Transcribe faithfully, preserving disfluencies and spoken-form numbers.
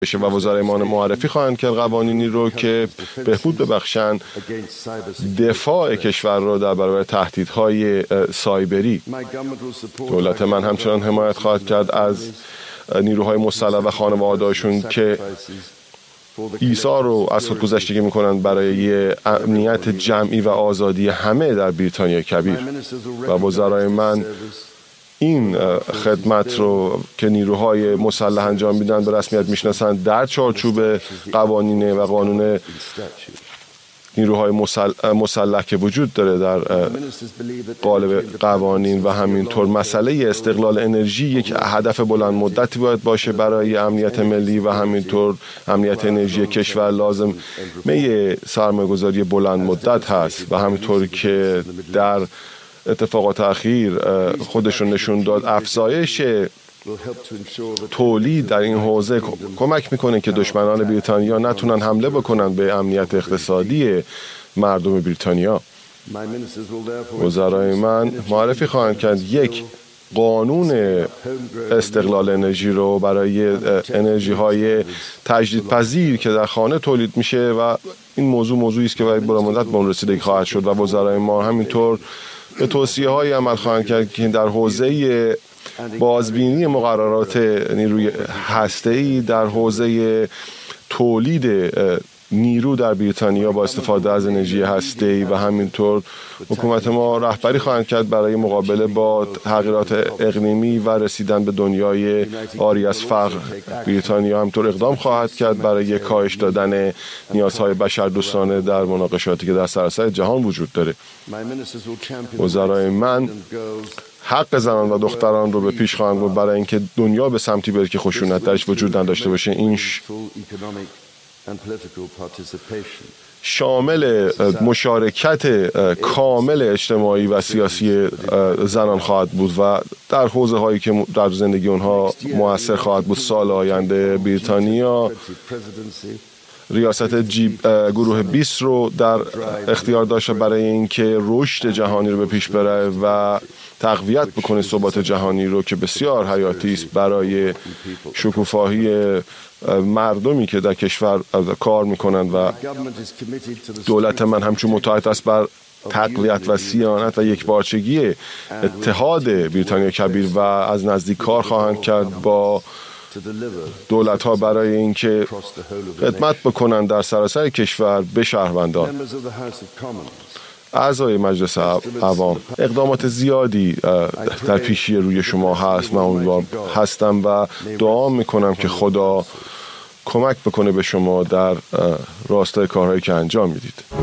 بشه و وزرای ما معرفی خواهند کرد قوانینی رو که بهبود ببخشن دفاع کشور رو در برابر تهدیدهای سایبری. دولت من همچنان حمایت خواهد کرد از نیروهای مسلح و خانواده‌هاشون که ایثار رو از خودگذشتگی میکنند برای امنیت جمعی و آزادی همه در بریتانیا کبیر. و وزرای من این خدمت رو که نیروهای مسلح انجام میدن به رسمیت میشناسند در چارچوب قوانین و قانون نیروهای مسلح که وجود داره در قالب قوانین. و همینطور مسئله استقلال انرژی یک هدف بلند مدتی باید باشه برای امنیت ملی و همینطور امنیت انرژی کشور لازم می سرمایه‌گذاری بلند مدت هست و همینطور که در اتفاقات اخیر خودشون نشون داد افزایش تولید در این حوزه کمک میکنه که دشمنان بریتانیا نتونن حمله بکنن به امنیت اقتصادی مردم بریتانیا. وزرای من معرفی خواهند کرد یک قانون استقلال انرژی رو برای انرژی های تجدیدپذیر که در خانه تولید میشه و این موضوع موضوعی است که باید بلند مدت به اون رسیدگی خواهد شد و وزرای ما همینطور به توصیه های عمل خواهند کرد که در حوزه بازبینی مقررات نیروی هسته‌ای در حوزه تولید نیرو در بریتانیا با استفاده از انرژی هسته‌ای و همینطور حکومت ما رهبری خواهند کرد برای مقابله با تغییرات اقلیمی و رسیدن به دنیای عاری از فقر. بریتانیا همینطور اقدام خواهد کرد برای کاهش دادن نیازهای بشردوستانه در مناقشاتی که در سراسر جهان وجود داره. وزرای من حق زنان و دختران رو به پیش خواهند برد برای اینکه دنیا به سمتی بره که خشونت درش وجود نداشته باشه. این شامل مشارکت کامل اجتماعی و سیاسی زنان خواهد بود و در حوزه هایی که در زندگی اونها مؤثر خواهد بود. سال آینده بریتانیا ریاست جی گروه بیست رو در اختیار داشته برای اینکه رشد جهانی رو به پیش بره و تقویت بکنه ثبات جهانی رو که بسیار حیاتی است برای شکوفایی مردمی که در کشور کار میکنند. و دولت من همچون متعهد است بر تقویت و صیانت و یکپارچگی اتحاد بریتانیا کبیر و از نزدیک کار خواهند کرد با دولت ها برای اینکه خدمت بکنند در سراسر کشور به شهروندان. اعضای مجلس عوام، اقدامات زیادی در پیشی روی شما هست. من امیدوار هستم و دعا میکنم که خدا کمک بکنه به شما در راستای کارهایی که انجام میدید.